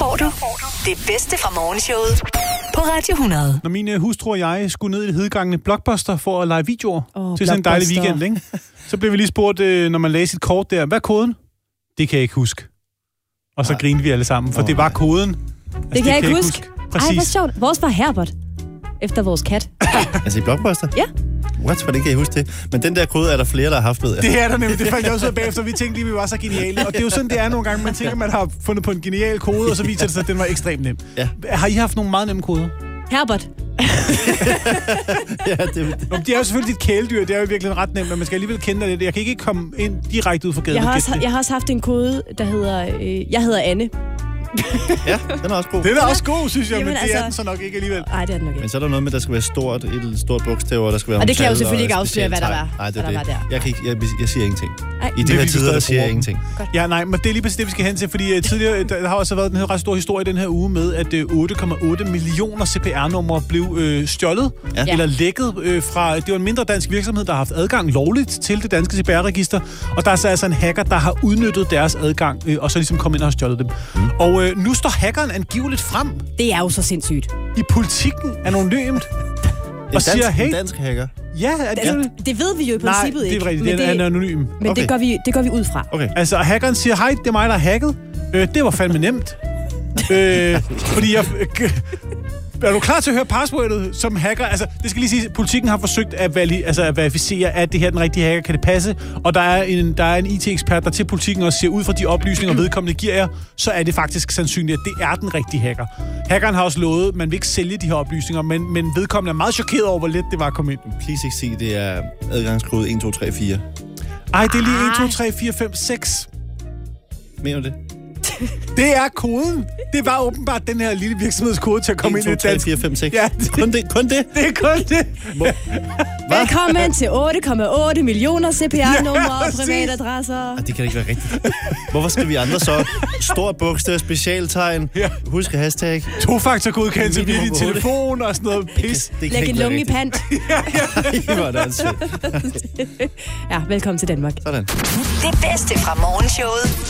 får du det bedste fra morgenshowet på Radio 100. Når min hustru og jeg skulle ned i det hedegangende Blockbuster for at lege videoer til sådan en dejlig weekend, ikke? Så blev vi lige spurgt, når man lagde sit kort der, hvad er koden? Det kan jeg ikke huske. Og så grinede vi alle sammen, for det var koden. Altså, det kan jeg ikke huske. Præcis. Ej, hvor sjovt. Vores var Herbert. Efter vores kat. Altså i Blockbuster? Ja. What? Hvordan kan jeg huske det? Men den der kode er der flere, der har haft, ved jeg. Det er der nemlig. Det fandt jeg også ud af bagefter. Vi tænkte lige, vi var så geniale. Og det er jo sådan, det er nogle gange. Man tænker, man har fundet på en genial kode, og så viser det sig, at den var ekstremt nem. Ja. Har I haft nogle meget nemme koder? Herbert. Ja, det. Det er jo selvfølgelig dit kæledyr. Det er jo virkelig ret nemt, men man skal alligevel kende det. Jeg kan ikke komme ind direkte ud fra gaden. Jeg har også haft en kode, der hedder... jeg hedder Anne. Ja, den er også god. Den er også god, synes jeg, Jamen, men det er den så nok ikke alligevel. Nej, det er den nok ikke. Men så er der noget med, der skal være et stort bogstav, og der skal være... Og det kan jeg jo selvfølgelig ikke afsløre, hvad der var. Nej, det er det. Jeg siger ingenting. Ej. I de her tider, der siger jeg ingenting. Ja, nej, men det er lige præcis det, vi skal hen til, fordi tidligere, der har også været en ret stor historie den her uge med, at 8,8 millioner CPR-numre blev stjålet eller lækket fra... Det var en mindre dansk virksomhed, der har haft adgang lovligt til det danske CPR-register, og der er så altså en hacker, der har udnyttet deres adgang, og så ligesom kommet ind og har stjålet dem. Og nu står hackeren angiveligt frem. Det er jo så sindssygt. I Politikken anonymt. Og siger, hey... En dansk hacker? Ja, det ved vi jo i princippet ikke. Nej, det er rigtigt. Den er anonym. Men okay. det går vi ud fra. Okay. Altså, hackeren siger, hej, det er mig, der har hacket. Det var fandme nemt. Fordi jeg... Er du klar til at høre passwordet som hacker? Altså, det skal lige sige, at Politikken har forsøgt at verificere, at det her er den rigtige hacker. Kan det passe? Og der er en IT-ekspert, der til Politikken også siger, ud fra de oplysninger, vedkommende giver jer, så er det faktisk sandsynligt, at det er den rigtige hacker. Hackeren har også lovet, at man vil ikke sælge de her oplysninger, men vedkommende er meget chokeret over, hvor let det var at komme ind. Please ikke sige, det er adgangskode 1, 2, 3, 4. Ej, det er lige 1, 2, 3, 4, 5, 6. Mener du det? Det er koden. Det var åbenbart den her lille virksomhedskode til at komme 1, 2, 3, ind i det danske. 1, 2, 3, 4, 5, 6. Ja, kun det? Det er kun det. Velkommen til 8,8 millioner CPR-numre og privatadresser. Det kan ikke være rigtigt. Hvorfor skal vi andre så? Stort bogstav, specialtegn, husk hashtag. 2-faktor-godkendelse via din telefon og sådan noget pis. Læg en lunge i pant. Ja, velkommen til Danmark. Sådan. Det bedste fra morgenshowet